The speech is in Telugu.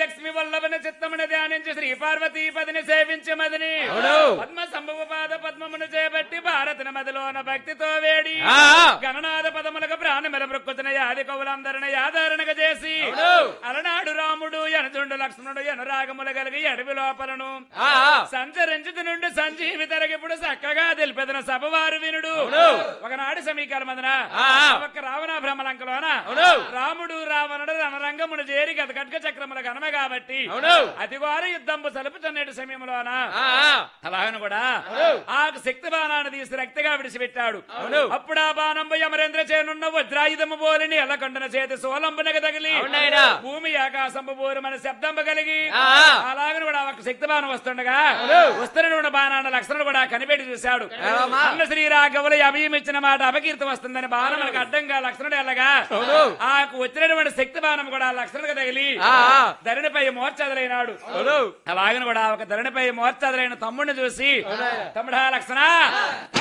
లక్ష్మి వల్లభన చిత్తమును ధ్యానించి శ్రీ పార్వతీ పదిని సేవించమదిని పద్మ సంభవ పాద పద్మమును చేపట్టి భారతన మదిలోన భక్తితో వేడి గణనాథ పదములకు ప్రాణమిల ప్రకృతిని యాది కవులందరిని యాదారణగా చేసి అలనాడు రాముడు ఎనజుండు లక్ష్మణుడు ఎనరాగములు కలిగి అడవి లోపలను సంచరించుతు నుండి సంజీవి తరగిప్పుడు చక్కగా తెలిపెదన సభవారు వినుడు ఒకనాడు సమీకరమదన ఒక రావణ భ్రమలంకలోన రాముడు రావణుడు రణరంగమును చేరి గత ఖడ్గ చక్రముల గనమ కాబట్టి అతిఘోర యుద్ధంబు సలుపుతున్నటి సమయంలోన అలాగను కూడా ఆ శక్తి బాణాన్ని తీసి రక్తగా విడిచిపెట్టాడు అప్పుడు ఆ బాణంబు యమరేంద్ర చేనున్న వజ్రాయుధము పోలిని ఎల్లకొండన చేతి సోలంబునకు తగిలి భూమి ఆకాశంబు బోరుమని శబ్దంబు కలిగి అలాగను కూడా ఒక శక్తి బాణం వస్తుండగా వస్తున్న బాణాన్ని లక్షణుడు కూడా కనిపెట్టి చూశాడు అన్న శ్రీరాఘవులు అభయం ఇచ్చిన మాట అపకీర్తం వస్తుందని బాణం మనకు అడ్డంగా లక్షణుడు వెళ్ళగా ఆ వచ్చినటువంటి శక్తి బాణం కూడా లక్షణుడికి తగిలి ధరణిపై మోర్చదలైనాడు అలాగను కూడా ఒక ధరణిపై మోర్చదలైన తమ్ముడిని చూసి తమ్ముడా లక్షణ